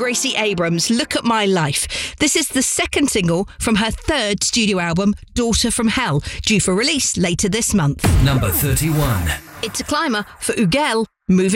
Gracie Abrams, Look at My Life. This is the second single from her third studio album, Daughter from Hell, due for release later this month. Number 31. It's a climber for Ugel, Moving